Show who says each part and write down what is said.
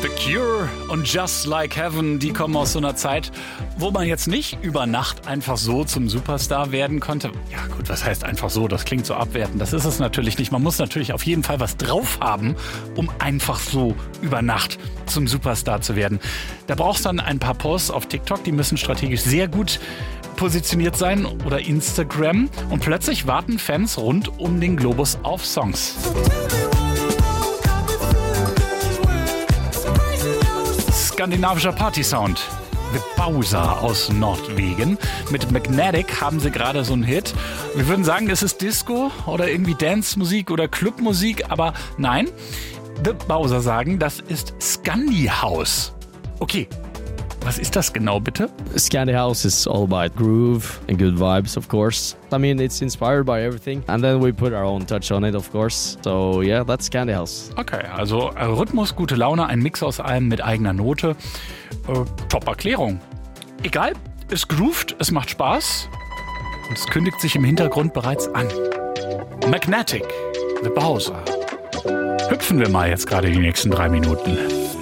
Speaker 1: The Cure und Just Like Heaven, die kommen aus so einer Zeit, wo man jetzt nicht über Nacht einfach so zum Superstar werden konnte. Ja gut, was heißt einfach so? Das klingt so abwertend. Das ist es natürlich nicht. Man muss natürlich auf jeden Fall was drauf haben, um einfach so über Nacht zum Superstar zu werden. Da brauchst du dann ein paar Posts auf TikTok, die müssen strategisch sehr gut positioniert sein oder Instagram. Und plötzlich warten Fans rund um den Globus auf Songs. Skandinavischer Party-Sound. The Bowser aus Norwegen. Mit Magnetic haben sie gerade so einen Hit. Wir würden sagen, es ist Disco oder irgendwie Dance-Musik oder Clubmusik, aber nein. The Bowser sagen, das ist Scandi House. Okay, was ist das genau, bitte?
Speaker 2: Scandi House is all about groove and good vibes, of course. I mean, it's inspired by everything. And then we put our own touch on it, of course. So, yeah, that's Scandi House.
Speaker 1: Okay, also Rhythmus, gute Laune, ein Mix aus allem mit eigener Note. Top-Erklärung. Egal, es groovt, es macht Spaß. Und es kündigt sich im Hintergrund bereits an. Magnetic, The Bowser. Hüpfen wir mal jetzt gerade die nächsten 3 Minuten.